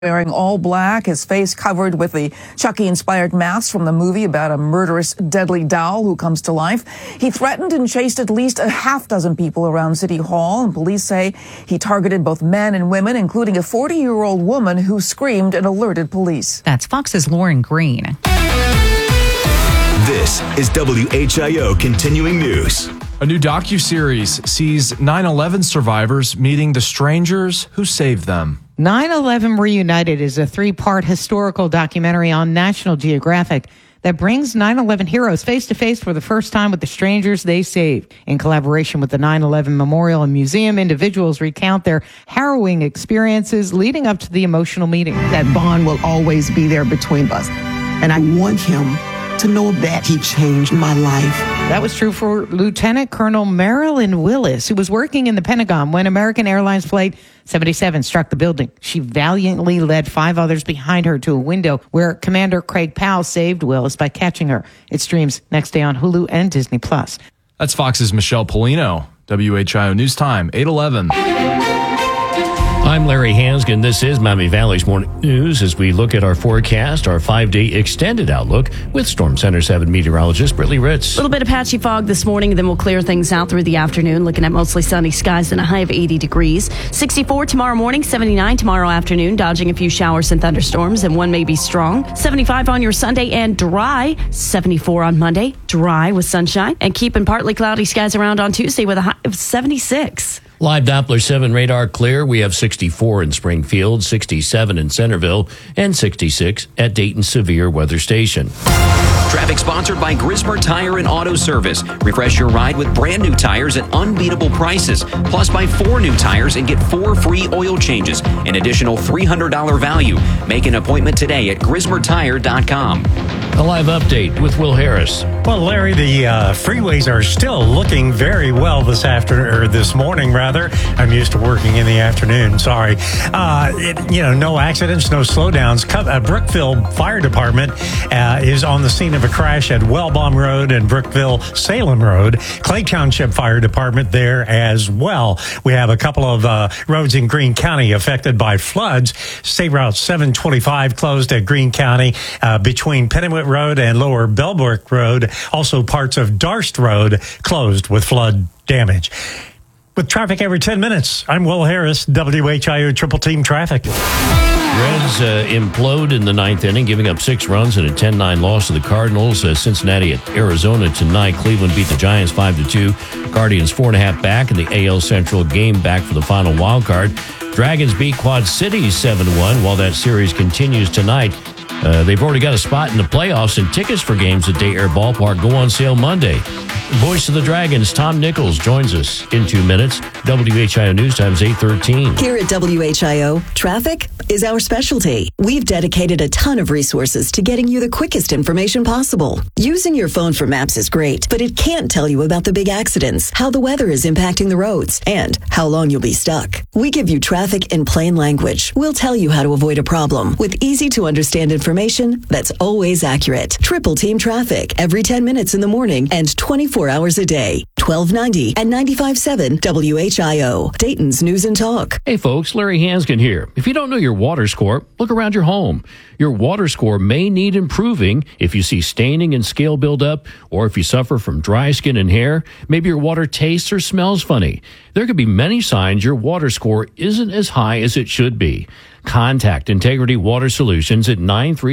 wearing all black, his face covered with the Chucky-inspired mask from the movie about a murderous, deadly doll who comes to life. He threatened and chased at least a half dozen people around City Hall, and police say he targeted both men and women, including a 40-year-old woman who screamed and alerted police. That's Fox's Lauren Green. This is WHIO Continuing News. A new docuseries sees 9/11 survivors meeting the strangers who saved them. 9/11 Reunited is a 3-part historical documentary on National Geographic that brings 9/11 heroes face to face for the first time with the strangers they saved. In collaboration with the 9/11 Memorial and Museum, individuals recount their harrowing experiences leading up to the emotional meeting. That bond will always be there between us. And I want him to know that he changed my life. That was true for Lieutenant Colonel Marilyn Willis, who was working in the Pentagon when American Airlines Flight 77 struck the building. She valiantly led 5 others behind her to a window where Commander Craig Powell saved Willis by catching her. It streams next day on Hulu and Disney+. That's Fox's Michelle Polino. WHIO News Time, 8:11. I'm Larry Hansgen. This is Miami Valley's Morning News as we look at our forecast, our 5-day extended outlook with Storm Center 7 meteorologist Brittany Ritz. A little bit of patchy fog this morning, then we'll clear things out through the afternoon, looking at mostly sunny skies and a high of 80 degrees. 64 tomorrow morning, 79 tomorrow afternoon, dodging a few showers and thunderstorms, and one may be strong. 75 on your Sunday and dry. 74 on Monday, dry with sunshine, and keeping partly cloudy skies around on Tuesday with a high of 76. Live Doppler 7 radar clear. We have 64 in Springfield, 67 in Centerville, and 66 at Dayton Severe Weather Station. Traffic sponsored by Grismer Tire and Auto Service. Refresh your ride with brand new tires at unbeatable prices. Plus, buy 4 new tires and get 4 free oil changes. An additional $300 value. Make an appointment today at GrismerTire.com. A live update with Will Harris. Well, Larry, the freeways are still looking very well this morning, rather. I'm used to working in the afternoon. Sorry. No accidents, no slowdowns. Brookville Fire Department is on the scene of a crash at Wellbaum Road and Brookville-Salem Road. Clay Township Fire Department there as well. We have a couple of roads in Greene County affected by floods. State Route 725 closed at Greene County between Pennington Road and Lower Bellbrook Road. Also parts of Darst Road closed with flood damage. With traffic every 10 minutes, I'm Will Harris, WHIO Triple Team Traffic. Reds implode in the 9th inning, giving up 6 runs and a 10-9 loss to the Cardinals. Cincinnati at Arizona tonight. Cleveland beat the Giants 5-2. Guardians 4.5 back in the AL Central, game back for the final wild card. Dragons beat Quad Cities 7-1 while that series continues tonight. They've already got a spot in the playoffs, and tickets for games at Day Air Ballpark go on sale Monday. Voice of the Dragons, Tom Nichols, joins us in 2 minutes. WHIO News Time's 8:13. Here at WHIO, traffic is our specialty. We've dedicated a ton of resources to getting you the quickest information possible. Using your phone for maps is great, but it can't tell you about the big accidents, how the weather is impacting the roads, and how long you'll be stuck. We give you traffic in plain language. We'll tell you how to avoid a problem with easy-to-understand information that's always accurate. Triple Team Traffic every 10 minutes in the morning and 24 hours a day. 1290 and 95.7 WHIO, Dayton's News and Talk. Hey folks, Larry Hansgen here. If you don't know your water score, look around your home. Your water score may need improving if you see staining and scale buildup, or if you suffer from dry skin and hair. Maybe your water tastes or smells funny. There could be many signs your water score isn't as high as it should be. Contact Integrity Water Solutions at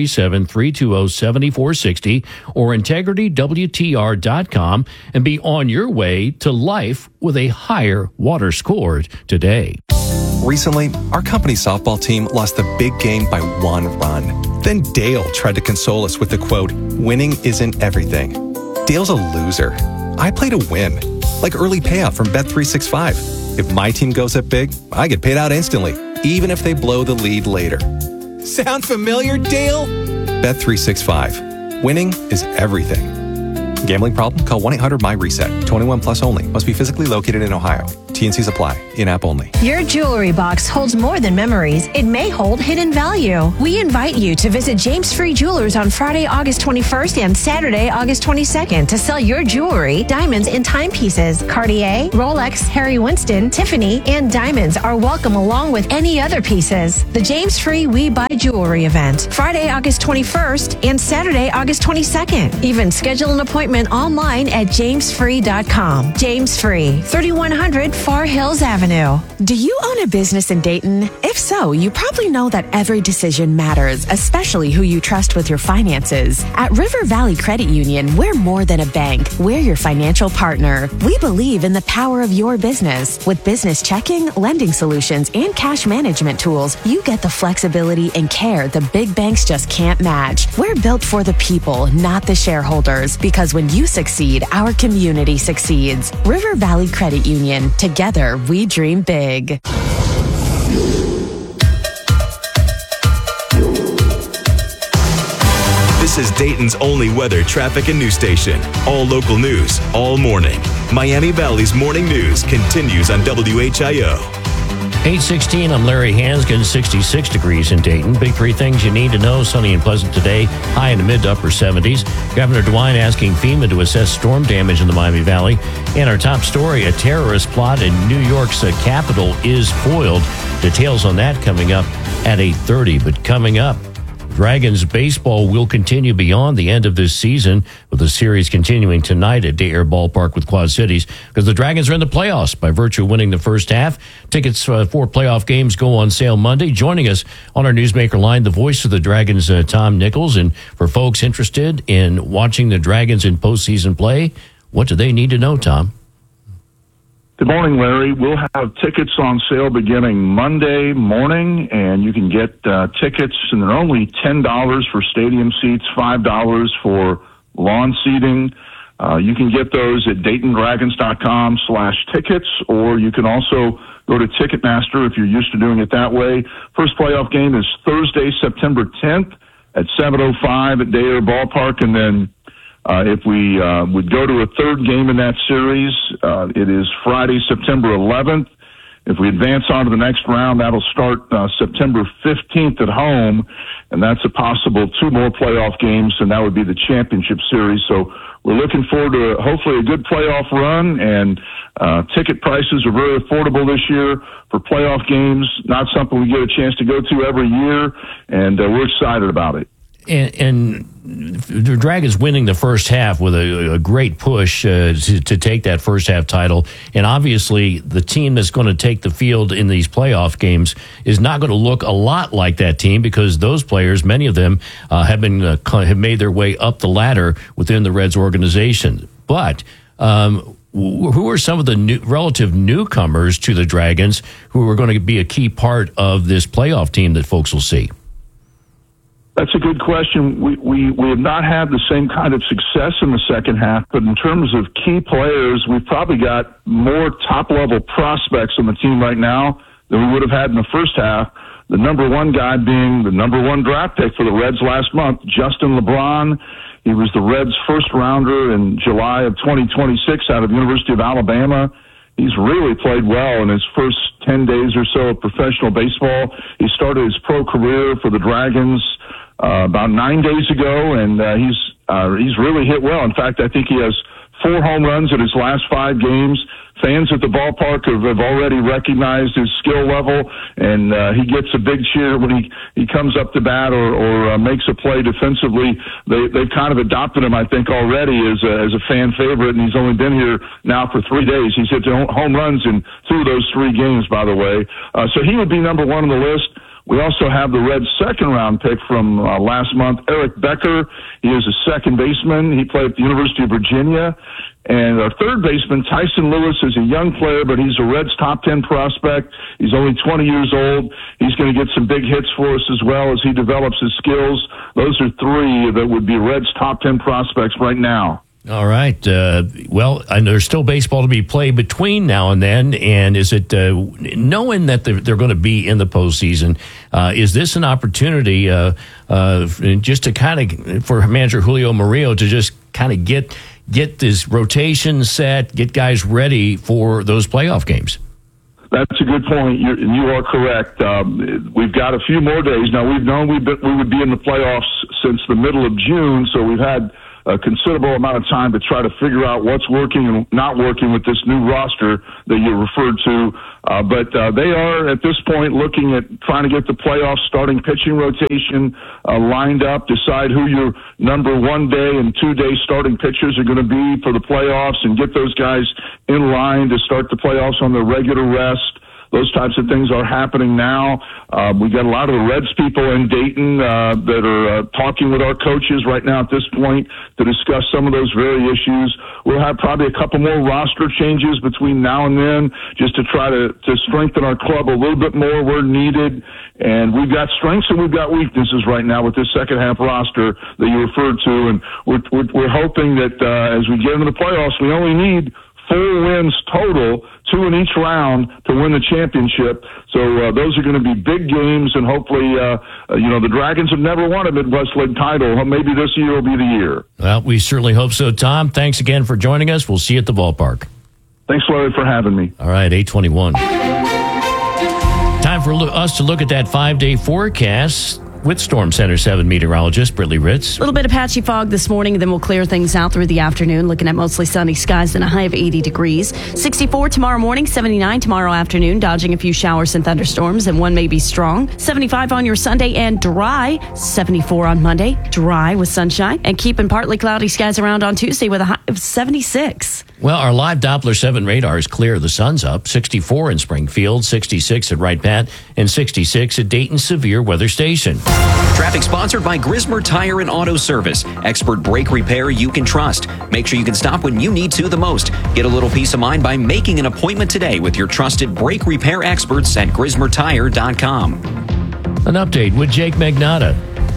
937-320-7460 or integritywtr.com and be on your way to life with a higher water score today. Recently, our company's softball team lost the big game by 1 run. Then Dale tried to console us with the quote, "Winning isn't everything." Dale's a loser. I play to win, like early payout from Bet365. If my team goes up big, I get paid out instantly, even if they blow the lead later. Sound familiar, Dale? Bet365. Winning is everything. Gambling problem? Call 1-800-MY-RESET. 21 plus only. Must be physically located in Ohio. T&Cs apply. In-app only. Your jewelry box holds more than memories. It may hold hidden value. We invite you to visit James Free Jewelers on Friday, August 21st and Saturday, August 22nd to sell your jewelry, diamonds, and timepieces. Cartier, Rolex, Harry Winston, Tiffany, and diamonds are welcome along with any other pieces. The James Free We Buy Jewelry event, Friday, August 21st and Saturday, August 22nd. Even schedule an appointment online at jamesfree.com. James Free, 3100 Far Hills Avenue. Do you own a business in Dayton? If so, you probably know that every decision matters, especially who you trust with your finances. At River Valley Credit Union, we're more than a bank. We're your financial partner. We believe in the power of your business. With business checking, lending solutions, and cash management tools, you get the flexibility and care the big banks just can't match. We're built for the people, not the shareholders, because when you succeed, our community succeeds. River Valley Credit Union. Together, we dream big. This is Dayton's only weather, traffic, and news station. All local news, all morning. Miami Valley's morning news continues on WHIO. 8:16, I'm Larry Hanskin, 66 degrees in Dayton. Big three things you need to know. Sunny and pleasant today, high in the mid to upper 70s. Governor DeWine asking FEMA to assess storm damage in the Miami Valley. And our top story, a terrorist plot in New York's capital is foiled. Details on that coming up at 8:30. But coming up, Dragons baseball will continue beyond the end of this season, with the series continuing tonight at Day Air Ballpark with Quad Cities, because the Dragons are in the playoffs by virtue of winning the first half. Tickets for playoff games go on sale Monday. Joining us on our Newsmaker line, the voice of the Dragons, Tom Nichols. And for folks interested in watching the Dragons in postseason play, what do they need to know, Tom? Good morning, Larry. We'll have tickets on sale beginning Monday morning, and you can get tickets, and they're only $10 for stadium seats, $5 for lawn seating. You can get those at DaytonDragons.com/tickets, or you can also go to Ticketmaster if you're used to doing it that way. First playoff game is Thursday, September 10th at 7:05 at Day Air Ballpark, and then if we would go to a third game in that series, it is Friday, September 11th. If we advance on to the next round, that'll start September 15th at home, and that's a possible two more playoff games, and that would be the championship series. So we're looking forward to hopefully a good playoff run, and ticket prices are very affordable this year for playoff games, not something we get a chance to go to every year, and we're excited about it. And the Dragons winning the first half with a great push to take that first half title. And obviously, the team that's going to take the field in these playoff games is not going to look a lot like that team, because those players, many of them, have made their way up the ladder within the Reds organization. But who are some of the relative newcomers to the Dragons who are going to be a key part of this playoff team that folks will see? That's a good question. We have not had the same kind of success in the second half, but in terms of key players, we've probably got more top-level prospects on the team right now than we would have had in the first half. The number one guy being the number one draft pick for the Reds last month, Justin LeBron. He was the Reds' first-rounder in July of 2026 out of the University of Alabama. He's really played well in his first 10 days or so of professional baseball. He started his pro career for the Dragons about 9 days ago, and he's really hit well. In fact, I think he has 4 home runs in his last 5 games. Fans at the ballpark have already recognized his skill level, and he gets a big cheer when he comes up to bat or makes a play defensively. They've kind of adopted him, I think, already as a fan favorite, and he's only been here now for 3 days. He's hit home runs in 2 of those 3 games, by the way. So he would be number one on the list. We also have the Reds' second-round pick from last month, Eric Becker. He is a second baseman. He played at the University of Virginia. And our third baseman, Tyson Lewis, is a young player, but he's a Reds' top 10 prospect. He's only 20 years old. He's going to get some big hits for us as well as he develops his skills. Those are 3 that would be Reds' top 10 prospects right now. All right. Well, and there's still baseball to be played between now and then. And is it, knowing that they're going to be in the postseason, is this an opportunity just to kind of, for manager Julio Murillo to just kind of get this rotation set, get guys ready for those playoff games? That's a good point. You are correct. We've got a few more days. Now, we've known we would be in the playoffs since the middle of June, so we've had a considerable amount of time to try to figure out what's working and not working with this new roster that you referred to. But they are, at this point, looking at trying to get the playoff starting pitching rotation lined up, decide who your number 1 day and 2 day starting pitchers are going to be for the playoffs, and get those guys in line to start the playoffs on their regular rest. Those types of things are happening now. We got a lot of the Reds people in Dayton that are talking with our coaches right now at this point to discuss some of those very issues. We'll have probably a couple more roster changes between now and then just to try to strengthen our club a little bit more where needed. And we've got strengths and we've got weaknesses right now with this second half roster that you referred to. And we're hoping that as we get into the playoffs, we only need 4 wins total, 2 in each round, to win the championship. So those are going to be big games, and hopefully, the Dragons have never won a Midwest League title. Maybe this year will be the year. Well, we certainly hope so, Tom. Thanks again for joining us. We'll see you at the ballpark. Thanks, Larry, for having me. All right, 8:21. Time for us to look at that 5-day forecast with Storm Center 7 meteorologist Brittany Ritz. A little bit of patchy fog this morning, then we'll clear things out through the afternoon, looking at mostly sunny skies and a high of 80 degrees. 64 tomorrow morning, 79 tomorrow afternoon, dodging a few showers and thunderstorms, and one may be strong. 75 on your Sunday and dry. 74 on Monday, dry with sunshine, and keeping partly cloudy skies around on Tuesday with a high of 76. Well, our live Doppler 7 radar is clear. The sun's up. 64 in Springfield, 66 at Wright Pat, and 66 at Dayton Severe Weather Station. Traffic sponsored by Grismer Tire and Auto Service. Expert brake repair you can trust. Make sure you can stop when you need to the most. Get a little peace of mind by making an appointment today with your trusted brake repair experts at GrismerTire.com. An update with Jake Magnotta.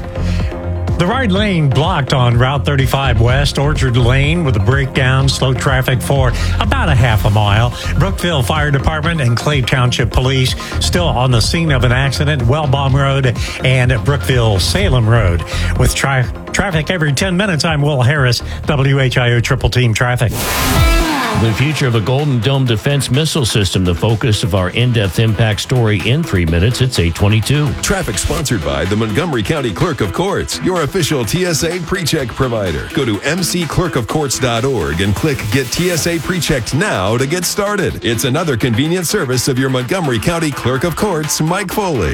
The right lane blocked on Route 35 West, Orchard Lane, with a breakdown, slow traffic for about a half a mile. Brookville Fire Department and Clay Township Police still on the scene of an accident, Wellbaum Road and Brookville Salem Road. With traffic every 10 minutes, I'm Will Harris, WHIO Triple Team Traffic. The future of a Golden Dome defense missile system, the focus of our in-depth impact story in 3 minutes. It's 8:22. Traffic sponsored by the Montgomery County Clerk of Courts, your official TSA PreCheck provider. Go to mcclerkofcourts.org and click Get TSA PreChecked now to get started. It's another convenient service of your Montgomery County Clerk of Courts, Mike Foley.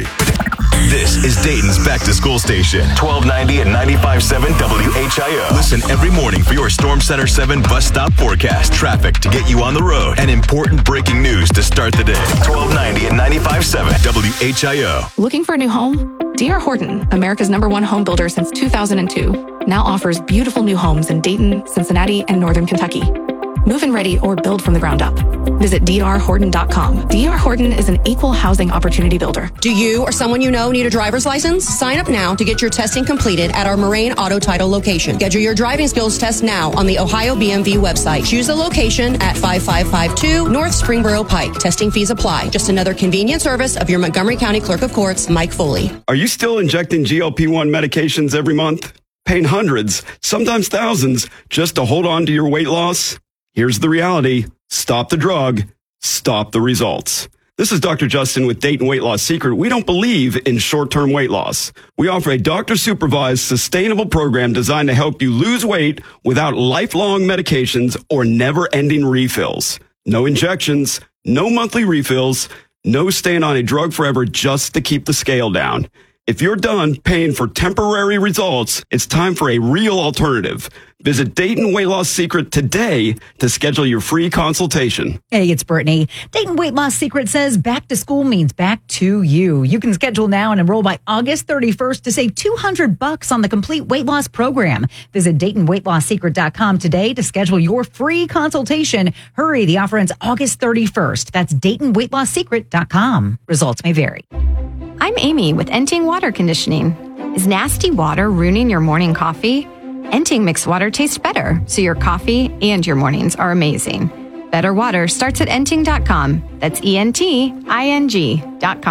This is Dayton's Back to School Station, 1290 and 95.7 WHIO. Listen every morning for your Storm Center 7 bus stop forecast, traffic to get you on the road, and important breaking news to start the day. 1290 and 95.7 WHIO. Looking for a new home? D.R. Horton, America's #1 home builder since 2002, now offers beautiful new homes in Dayton, Cincinnati, and Northern Kentucky. Move-in ready or build from the ground up. Visit drhorton.com. D.R. Horton is an equal housing opportunity builder. Do you or someone you know need a driver's license? Sign up now to get your testing completed at our Moraine Auto Title location. Schedule your driving skills test now on the Ohio BMV website. Choose a location at 5552 North Springboro Pike. Testing fees apply. Just another convenient service of your Montgomery County Clerk of Courts, Mike Foley. Are you still injecting GLP-1 medications every month? Paying hundreds, sometimes thousands, just to hold on to your weight loss? Here's the reality. Stop the drug. Stop the results. This is Dr. Justin with Dayton Weight Loss Secret. We don't believe in short-term weight loss. We offer a doctor-supervised, sustainable program designed to help you lose weight without lifelong medications or never-ending refills. No injections, no monthly refills, no staying on a drug forever just to keep the scale down. If you're done paying for temporary results, it's time for a real alternative. Visit Dayton Weight Loss Secret today to schedule your free consultation. Hey, it's Brittany. Dayton Weight Loss Secret says back to school means back to you. You can schedule now and enroll by August 31st to save $200 on the complete weight loss program. Visit DaytonWeightLossSecret.com today to schedule your free consultation. Hurry, the offer ends August 31st. That's DaytonWeightLossSecret.com. Results may vary. I'm Amy with Enting Water Conditioning. Is nasty water ruining your morning coffee? Enting mixed water tastes better, so your coffee and your mornings are amazing. Better water starts at Enting.com. That's ENTING.com.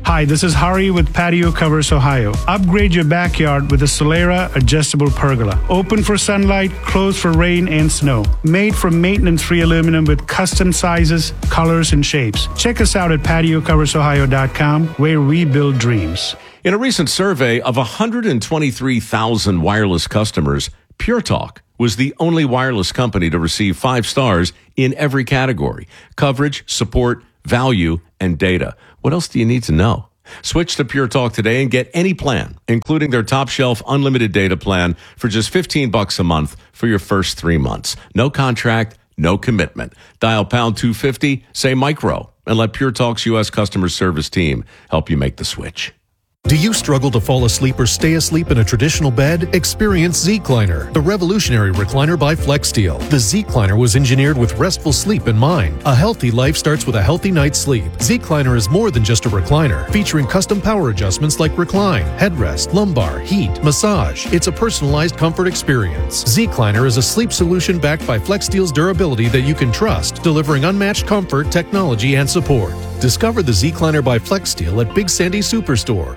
Hi, this is Hari with Patio Covers Ohio. Upgrade your backyard with a Solera adjustable pergola. Open for sunlight, closed for rain and snow. Made from maintenance-free aluminum with custom sizes, colors, and shapes. Check us out at patiocoversohio.com, where we build dreams. In a recent survey of 123,000 wireless customers, Pure Talk was the only wireless company to receive 5 stars in every category: coverage, support, value, and data. What else do you need to know? Switch to Pure Talk today and get any plan, including their top shelf unlimited data plan, for just $15 a month for your first 3 months. No contract, no commitment. Dial pound 250, say micro, and let Pure Talk's U.S. customer service team help you make the switch. Do you struggle to fall asleep or stay asleep in a traditional bed? Experience Z-Cliner, the revolutionary recliner by FlexSteel. The Z-Cliner was engineered with restful sleep in mind. A healthy life starts with a healthy night's sleep. Z-Cliner is more than just a recliner, featuring custom power adjustments like recline, headrest, lumbar, heat, massage. It's a personalized comfort experience. Z-Cliner is a sleep solution backed by FlexSteel's durability that you can trust, delivering unmatched comfort, technology, and support. Discover the Z-Cliner by FlexSteel at Big Sandy Superstore.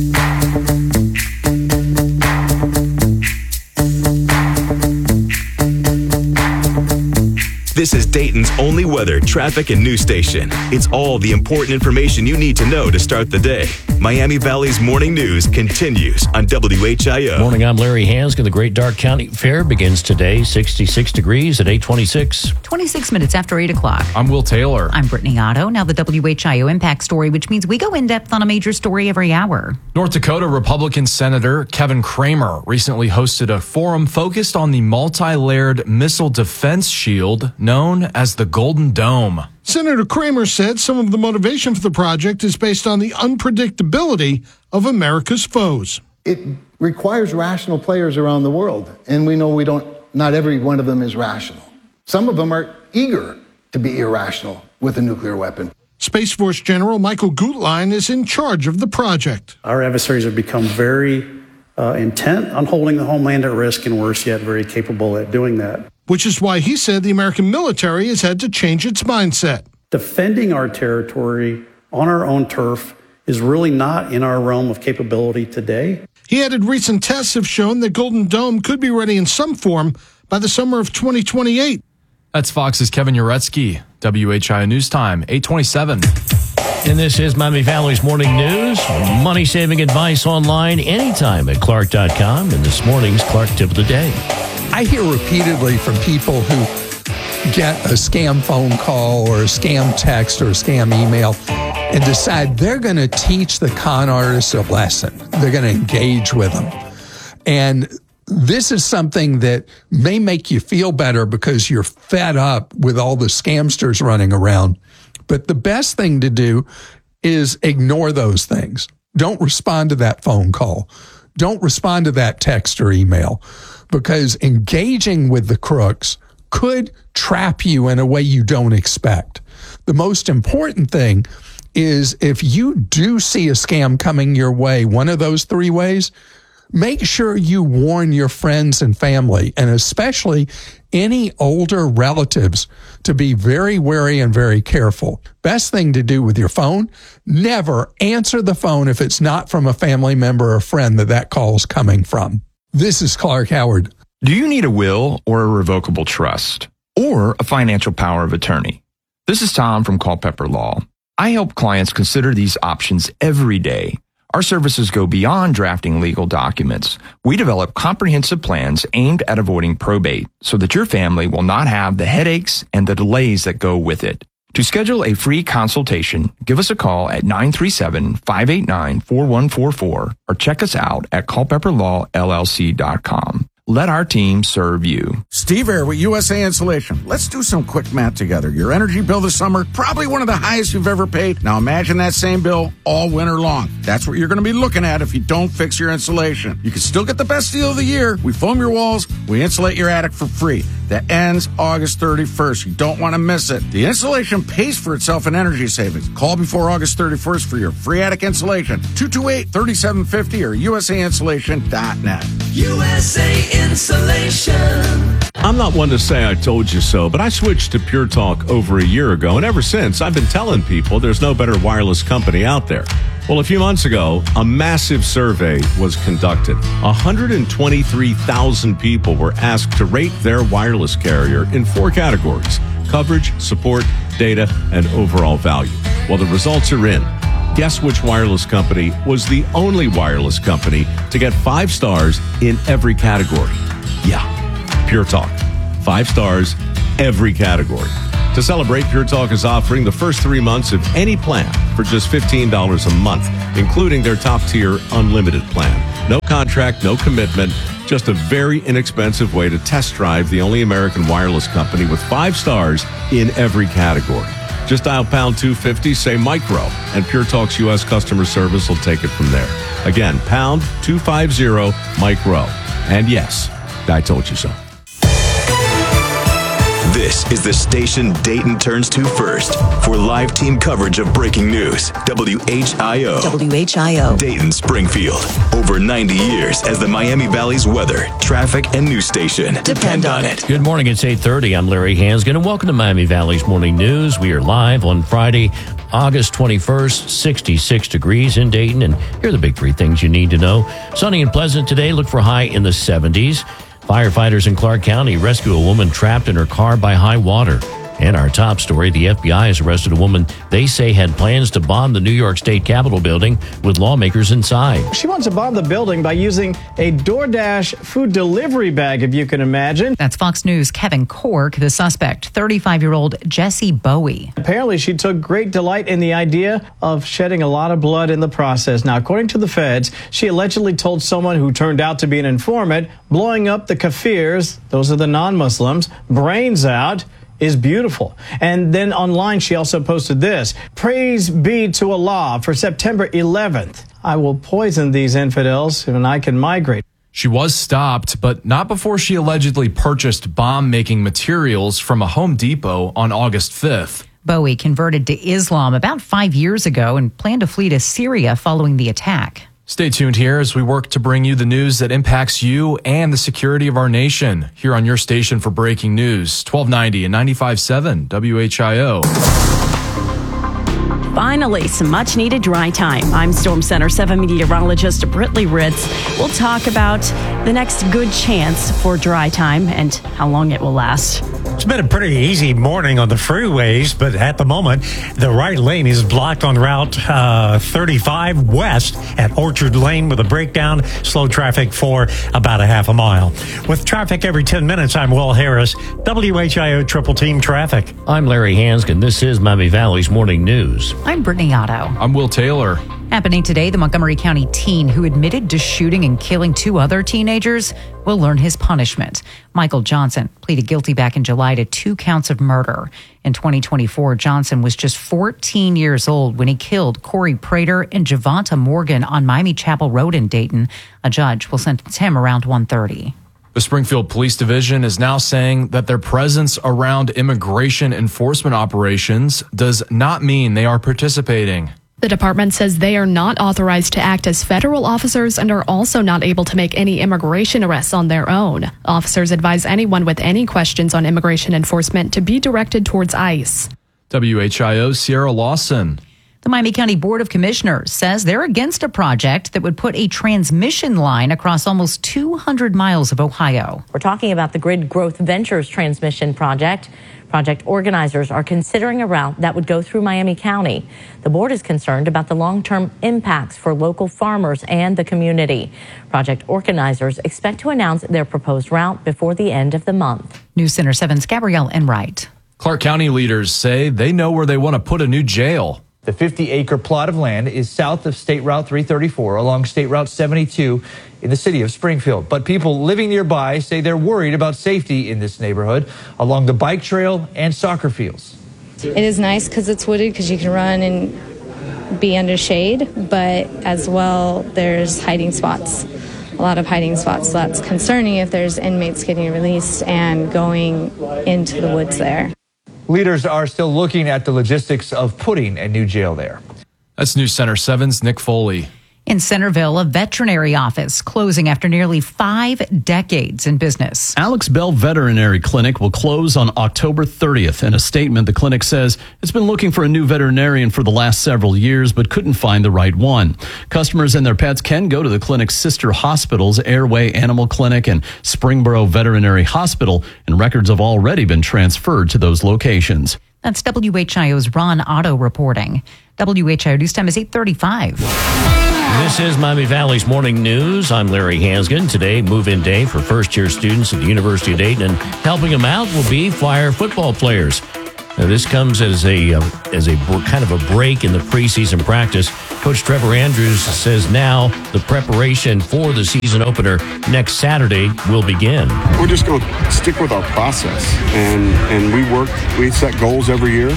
This is Dayton's only weather, traffic, and news station. It's all the important information you need to know to start the day. Miami Valley's morning news continues on WHIO. Morning, I'm Larry Hanskin. The Great Dark County Fair begins today, 66 degrees at 8:26. 26 minutes after 8 o'clock. I'm Will Taylor. I'm Brittany Otto. Now the WHIO Impact Story, which means we go in-depth on a major story every hour. North Dakota Republican Senator Kevin Cramer recently hosted a forum focused on the multi-layered missile defense shield known as the Golden Dome. Senator Cramer said some of the motivation for the project is based on the unpredictability of America's foes. It requires rational players around the world, and we know not every one of them is rational. Some of them are eager to be irrational with a nuclear weapon. Space Force General Michael Gutlein is in charge of the project. Our adversaries have become very intent on holding the homeland at risk, and worse yet, very capable at doing that. Which is why he said the American military has had to change its mindset. Defending our territory on our own turf is really not in our realm of capability today. He added recent tests have shown that Golden Dome could be ready in some form by the summer of 2028. That's Fox's Kevin Uretsky. WHIO News Time, 8:27. And this is Miami Valley's Morning News. Money-saving advice online anytime at Clark.com. And this morning's Clark Tip of the Day. I hear repeatedly from people who get a scam phone call or a scam text or a scam email and decide they're going to teach the con artists a lesson. They're going to engage with them. And this is something that may make you feel better because you're fed up with all the scamsters running around. But the best thing to do is ignore those things. Don't respond to that phone call. Don't respond to that text or email, because engaging with the crooks could trap you in a way you don't expect. The most important thing is if you do see a scam coming your way, one of those 3 ways, make sure you warn your friends and family, and especially any older relatives, to be very wary and very careful. Best thing to do with your phone, never answer the phone if it's not from a family member or friend that call's coming from. This is Clark Howard. Do you need a will or a revocable trust or a financial power of attorney? This is Tom from Culpeper Law. I help clients consider these options every day. Our services go beyond drafting legal documents. We develop comprehensive plans aimed at avoiding probate so that your family will not have the headaches and the delays that go with it. To schedule a free consultation, give us a call at 937-589-4144 or check us out at culpepperlawllc.com. Let our team serve you. Steve Air with USA Insulation. Let's do some quick math together. Your energy bill this summer, probably one of the highest you've ever paid. Now imagine that same bill all winter long. That's what you're going to be looking at if you don't fix your insulation. You can still get the best deal of the year. We foam your walls. We insulate your attic for free. That ends August 31st. You don't want to miss it. The insulation pays for itself in energy savings. Call before August 31st for your free attic insulation. 228-3750 or usainsulation.net. USA Insulation. I'm not one to say I told you so, but I switched to Pure Talk over a year ago, and ever since, I've been telling people there's no better wireless company out there. Well, a few months ago, a massive survey was conducted. 123,000 people were asked to rate their wireless carrier in 4 categories: coverage, support, data, and overall value. Well, the results are in. Guess which wireless company was the only wireless company to get 5 stars in every category? Yeah, Pure Talk. 5 stars, every category. To celebrate, Pure Talk is offering the first 3 months of any plan for just $15 a month, including their top-tier unlimited plan. No contract, no commitment, just a very inexpensive way to test drive the only American wireless company with 5 stars in every category. Just dial pound 250, say micro, and Pure Talk's U.S. customer service will take it from there. Again, pound 250 micro. And yes, I told you so. This is the station Dayton turns to first for live team coverage of breaking news. WHIO. WHIO. Dayton, Springfield. Over 90 years as the Miami Valley's weather, traffic, and news station. Depend on it. Good morning. It's 8:30. I'm Larry Hansgen, and welcome to Miami Valley's Morning News. We are live on Friday, August 21st, 66 degrees in Dayton. And here are the big 3 things you need to know. Sunny and pleasant today. Look for high in the 70s. Firefighters in Clark County rescue a woman trapped in her car by high water. And our top story, the FBI has arrested a woman they say had plans to bomb the New York State Capitol building with lawmakers inside. She wants to bomb the building by using a DoorDash food delivery bag, if you can imagine. That's Fox News' Kevin Cork, the suspect, 35-year-old Jesse Bowie. Apparently, she took great delight in the idea of shedding a lot of blood in the process. Now, according to the feds, she allegedly told someone who turned out to be an informant, blowing up the Kafirs, those are the non-Muslims, brains out, is beautiful. And then online, she also posted this: praise be to Allah for September 11th. I will poison these infidels and I can migrate. She was stopped, but not before she allegedly purchased bomb-making materials from a Home Depot on August 5th. Bowie converted to Islam about 5 years ago and planned to flee to Syria following the attack. Stay tuned here as we work to bring you the news that impacts you and the security of our nation here on your station for breaking news, 1290 and 95.7 WHIO. Finally, some much-needed dry time. I'm Storm Center 7 meteorologist Britley Ritz. We'll talk about the next good chance for dry time and how long it will last. It's been a pretty easy morning on the freeways, but at the moment, the right lane is blocked on Route 35 west at Orchard Lane with a breakdown. Slow traffic for about a half a mile. With traffic every 10 minutes, I'm Will Harris, WHIO Triple Team Traffic. I'm Larry Hansgen. This is Miami Valley's Morning News. I'm Brittany Otto. I'm Will Taylor. Happening today, the Montgomery County teen who admitted to shooting and killing 2 other teenagers will learn his punishment. Michael Johnson pleaded guilty back in July to 2 counts of murder. In 2024, Johnson was just 14 years old when he killed Corey Prater and Javonta Morgan on Miami Chapel Road in Dayton. A judge will sentence him around 1:30. The Springfield Police Division is now saying that their presence around immigration enforcement operations does not mean they are participating. The department says they are not authorized to act as federal officers and are also not able to make any immigration arrests on their own. Officers advise anyone with any questions on immigration enforcement to be directed towards ICE. WHIO's Sierra Lawson. The Miami County Board of Commissioners says they're against a project that would put a transmission line across almost 200 miles of Ohio. We're talking about the Grid Growth Ventures transmission project. Project organizers are considering a route that would go through Miami County. The board is concerned about the long-term impacts for local farmers and the community. Project organizers expect to announce their proposed route before the end of the month. News Center 7's Gabrielle Enright. Clark County leaders say they know where they want to put a new jail. The 50-acre plot of land is south of State Route 334 along State Route 72 in the city of Springfield. But people living nearby say they're worried about safety in this neighborhood along the bike trail and soccer fields. It is nice because it's wooded because you can run and be under shade, but as well there's hiding spots, a lot of hiding spots. So that's concerning if there's inmates getting released and going into the woods there. Leaders are still looking at the logistics of putting a new jail there. That's News Center 7's Nick Foley. In Centerville, a veterinary office closing after nearly 5 decades in business. Alex Bell Veterinary Clinic will close on October 30th. In a statement, the clinic says it's been looking for a new veterinarian for the last several years, but couldn't find the right one. Customers and their pets can go to the clinic's sister hospitals, Airway Animal Clinic and Springboro Veterinary Hospital, and records have already been transferred to those locations. That's WHIO's Ron Otto reporting. WHIO News Time is 8:35. This is Miami Valley's Morning News. I'm Larry Hansgen. Today, move-in day for first-year students at the University of Dayton, and helping them out will be Flyer football players. Now, this comes as a kind of a break in the preseason practice. Coach Trevor Andrews says now the preparation for the season opener next Saturday will begin. We're just going to stick with our process, and we set goals every year,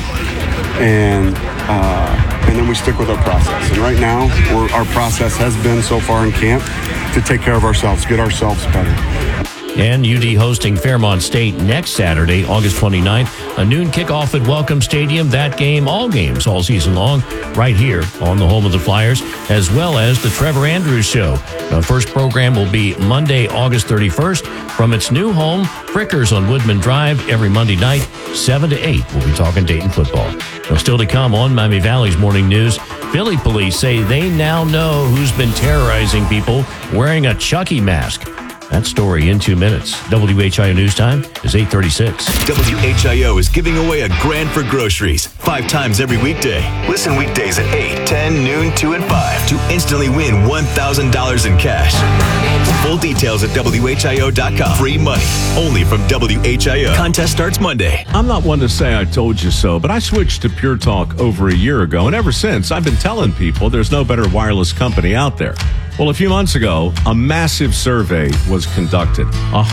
and then we stick with our process. And right now, our process has been so far in camp to take care of ourselves, get ourselves better. And UD hosting Fairmont State next Saturday, August 29th. A noon kickoff at Welcome Stadium. That game, all games, all season long, right here on the home of the Flyers, as well as the Trevor Andrews Show. The first program will be Monday, August 31st, from its new home, Frickers on Woodman Drive, every Monday night, 7 to 8. We'll be talking Dayton football. Now, still to come on Miami Valley's Morning News, Philly police say they now know who's been terrorizing people wearing a Chucky mask. That story in 2 minutes. WHIO News Time is 8:36. WHIO is giving away a grand for groceries 5 times every weekday. Listen weekdays at 8, 10, noon, 2, and 5 to instantly win $1,000 in cash. Full details at WHIO.com. Free money only from WHIO. Contest starts Monday. I'm not one to say I told you so, but I switched to Pure Talk over a year ago, and ever since I've been telling people there's no better wireless company out there. Well, a few months ago, a massive survey was conducted.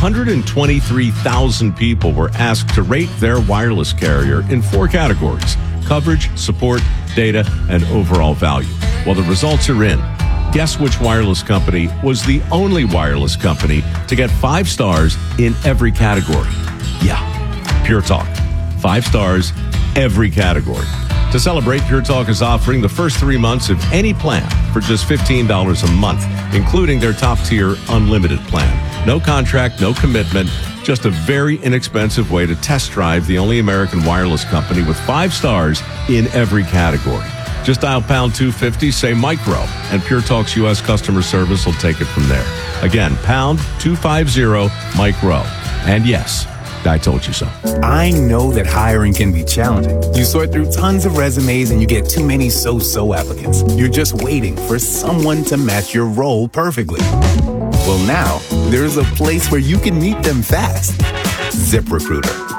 123,000 people were asked to rate their wireless carrier in 4 categories: coverage, support, data, and overall value. Well, the results are in. Guess which wireless company was the only wireless company to get 5 stars in every category? Yeah, Pure Talk. 5 stars, every category. To celebrate, Pure Talk is offering the first 3 months of any plan for just $15 a month, including their top-tier unlimited plan. No contract, no commitment, just a very inexpensive way to test drive the only American wireless company with 5 stars in every category. Just dial pound 250, say micro, and Pure Talk's U.S. customer service will take it from there. Again, pound 250 micro. And yes, I told you so. I know that hiring can be challenging. You sort through tons of resumes and you get too many so-so applicants. You're just waiting for someone to match your role perfectly. Well, now there's a place where you can meet them fast. ZipRecruiter.